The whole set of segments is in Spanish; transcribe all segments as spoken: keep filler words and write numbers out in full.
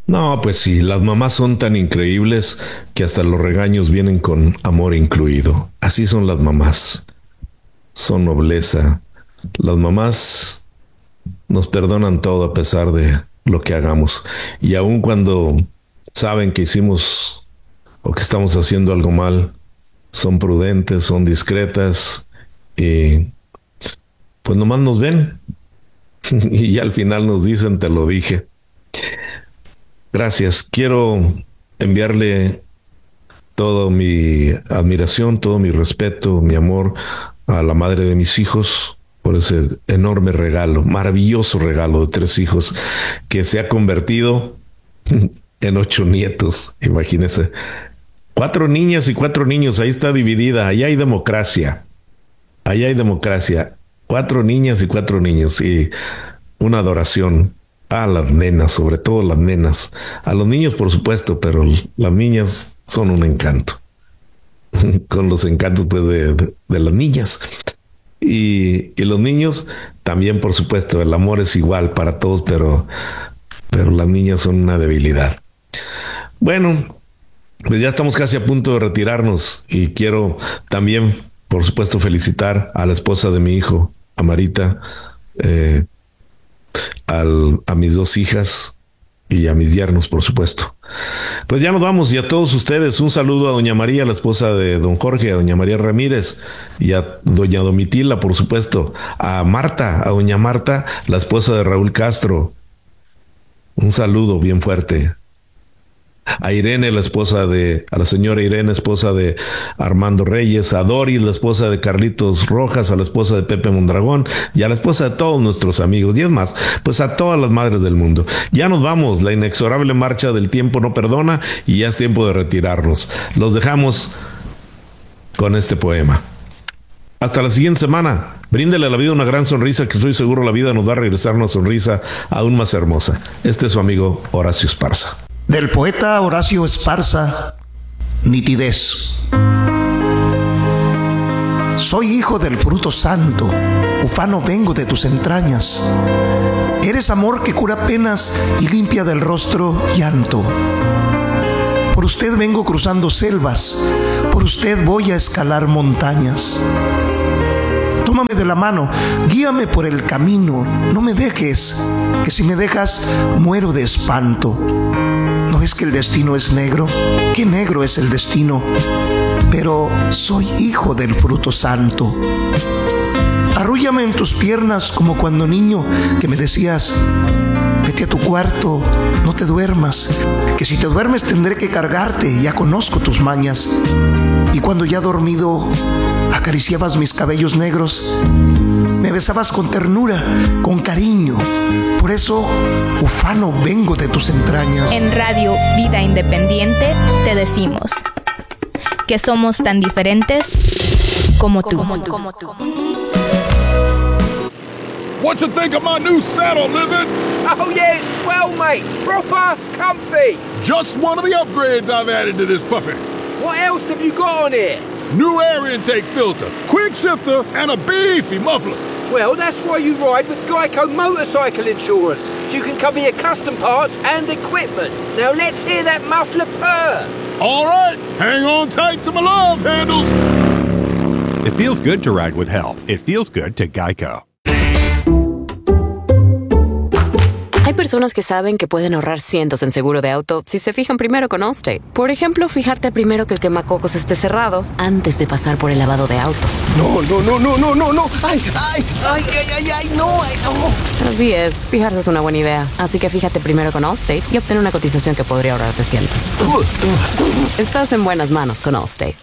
No, pues sí, las mamás son tan increíbles que hasta los regaños vienen con amor incluido. Así son las mamás. Son nobleza. Las mamás nos perdonan todo a pesar de lo que hagamos. Y aun cuando saben que hicimos o que estamos haciendo algo mal, son prudentes, son discretas y pues nomás nos ven y ya al final nos dicen, te lo dije. Gracias. Quiero enviarle toda mi admiración, todo mi respeto, mi amor a la madre de mis hijos por ese enorme regalo, maravilloso regalo de tres hijos que se ha convertido en ocho nietos. Imagínense. Cuatro niñas y cuatro niños, ahí está dividida, ahí hay democracia. Ahí hay democracia. Cuatro niñas y cuatro niños y una adoración a las nenas, sobre todo las nenas. A los niños, por supuesto, pero las niñas son un encanto. Con los encantos pues de, de, de las niñas. Y, y los niños también, por supuesto, el amor es igual para todos, pero, pero las niñas son una debilidad. Bueno, pues ya estamos casi a punto de retirarnos y quiero también, por supuesto, felicitar a la esposa de mi hijo, a Marita, eh, al, a mis dos hijas y a mis yernos, por supuesto. Pues ya nos vamos y a todos ustedes un saludo a doña María, la esposa de don Jorge, a doña María Ramírez y a doña Domitila, por supuesto, a Marta, a doña Marta, la esposa de Raúl Castro. Un saludo bien fuerte. A Irene, la esposa de, a la señora Irene, esposa de Armando Reyes, a Doris, la esposa de Carlitos Rojas, a la esposa de Pepe Mondragón y a la esposa de todos nuestros amigos. Y es más, pues a todas las madres del mundo. Ya nos vamos, la inexorable marcha del tiempo no perdona y ya es tiempo de retirarnos. Los dejamos con este poema. Hasta la siguiente semana. Bríndele a la vida una gran sonrisa, que estoy seguro la vida nos va a regresar una sonrisa aún más hermosa. Este es su amigo Horacio Esparza. Del poeta Horacio Esparza, Nitidez. Soy hijo del fruto santo, ufano vengo de tus entrañas. Eres amor que cura penas y limpia del rostro llanto. Por usted vengo cruzando selvas, por usted voy a escalar montañas. Tómame de la mano, guíame por el camino, no me dejes, que si me dejas muero de espanto. ¿No ves que el destino es negro? ¡Qué negro es el destino! Pero soy hijo del fruto santo. Arrúllame en tus piernas como cuando niño que me decías: vete a tu cuarto, no te duermas, que si te duermes tendré que cargarte, ya conozco tus mañas. Y cuando ya dormido acariciabas mis cabellos negros, me besabas con ternura, con cariño. Por eso, ufano vengo de tus entrañas. En Radio Vida Independiente te decimos que somos tan diferentes como tú. Como tú. Como tú. What you think of my new saddle, Lizard? Oh yeah, it's swell, mate. Proper comfy. Just one of the upgrades I've added to this puppy. What else have you got on here? New air intake filter, quick shifter, and a beefy muffler. Well, that's why you ride with Geico Motorcycle Insurance, so you can cover your custom parts and equipment. Now let's hear that muffler purr. All right, hang on tight to my love handles. It feels good to ride with help. It feels good to Geico. Hay personas que saben que pueden ahorrar cientos en seguro de auto si se fijan primero con Allstate. Por ejemplo, fijarte primero que el quemacocos esté cerrado antes de pasar por el lavado de autos. No, no, no, no, no, no, no. Ay, ay, ay, ay, ay, ay, no, ay, no. Así es, fijarse es una buena idea. Así que fíjate primero con Allstate y obtén una cotización que podría ahorrarte cientos. Estás en buenas manos con Allstate.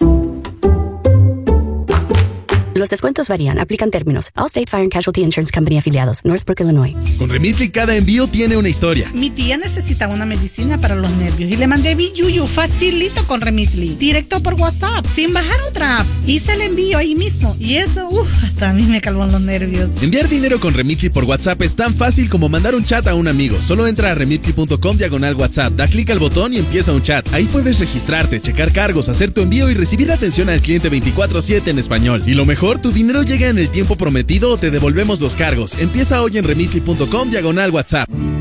Los descuentos varían. Aplican términos. Allstate Fire and Casualty Insurance Company afiliados. Northbrook, Illinois. Con Remitly cada envío tiene una historia. Mi tía necesita una medicina para los nervios y le mandé Biyuyu facilito con Remitly. Directo por WhatsApp, sin bajar otra app. Hice el envío ahí mismo y eso, uff, hasta a mí me calmó los nervios. Enviar dinero con Remitly por WhatsApp es tan fácil como mandar un chat a un amigo. Solo entra a remitly punto com diagonal WhatsApp, da clic al botón y empieza un chat. Ahí puedes registrarte, checar cargos, hacer tu envío y recibir atención al cliente veinticuatro siete en español. Y lo mejor, tu dinero llega en el tiempo prometido o te devolvemos los cargos. Empieza hoy en remitly punto com diagonal WhatsApp.